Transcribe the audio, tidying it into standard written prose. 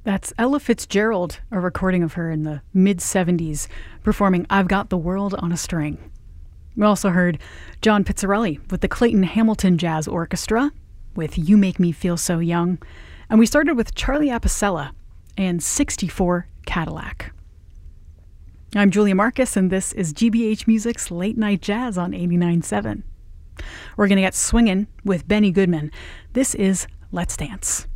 That's Ella Fitzgerald, a recording of her in the mid-70s, performing I've Got the World on a String. We also heard John Pizzarelli with the Clayton Hamilton Jazz Orchestra with You Make Me Feel So Young. And we started with Charlie Apicella and 64 Cadillac. I'm Julia Marcus, and this is GBH Music's Late Night Jazz on 89.7. We're going to get swinging with Benny Goodman. This is Let's Dance.